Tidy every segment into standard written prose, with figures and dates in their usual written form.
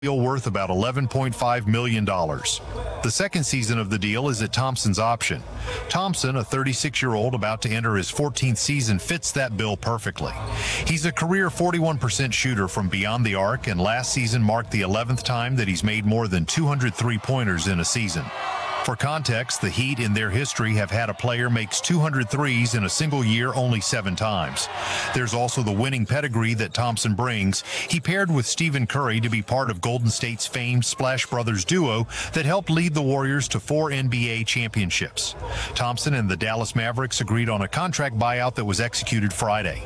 deal worth about $11.5 million. The second season of the deal is at Thompson's option. Thompson, a 36-year-old about to enter his 14th season, fits that bill perfectly. He's a career 41% shooter from beyond the arc, and last season marked the 11th time that he's made more than 200 three-pointers in a season. For context, the Heat in their history have had a player makes 200 threes in a single year only 7 times. There's also the winning pedigree that Thompson brings. He paired with Stephen Curry to be part of Golden State's famed Splash Brothers duo that helped lead the Warriors to 4 NBA championships. Thompson and the Dallas Mavericks agreed on a contract buyout that was executed Friday.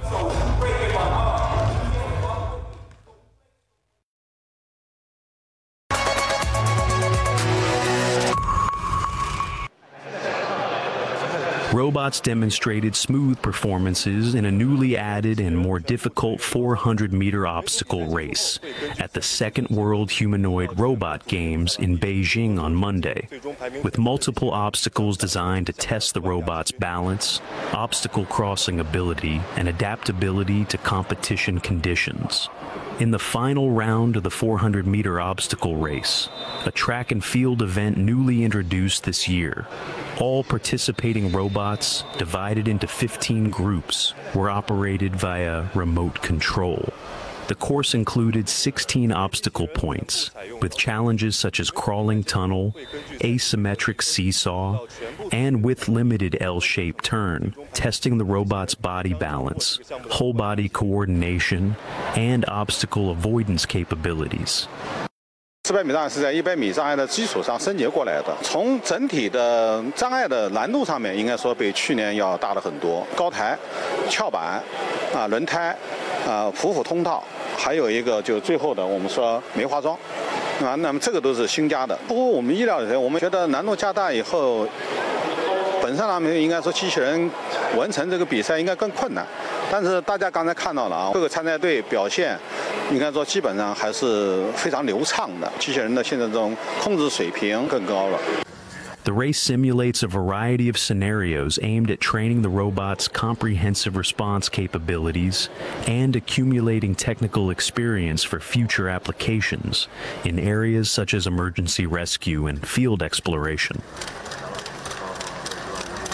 Robots demonstrated smooth performances in a newly added and more difficult 400-meter obstacle race at the Second World Humanoid Robot Games in Beijing on Monday, with multiple obstacles designed to test the robot's balance, obstacle crossing ability, and adaptability to competition conditions. In the final round of the 400-meter obstacle race, a track and field event newly introduced this year, all participating robots, divided into 15 groups, were operated via remote control. The course included 16 obstacle points, with challenges such as crawling tunnel, asymmetric seesaw, and with limited L-shaped turn, testing the robot's body balance, whole body coordination, and obstacle avoidance capabilities. 400米障碍是在100米障碍的基础上升级过来的。从整体的障碍的难度上面，应该说比去年要大了很多。高台、跳板、轮胎、普普通道，还有一个就最后的我们说梅花桩，那么这个都是新加的。不过我们意料的，我们觉得难度加大以后，本身上面应该说机器人完成这个比赛应该更困难。但是大家刚才看到了啊，各个参赛队表现。 应该说，基本上还是非常流畅的。机器人的现在这种控制水平更高了。 The race simulates a variety of scenarios aimed at training the robot's comprehensive response capabilities and accumulating technical experience for future applications in areas such as emergency rescue and field exploration.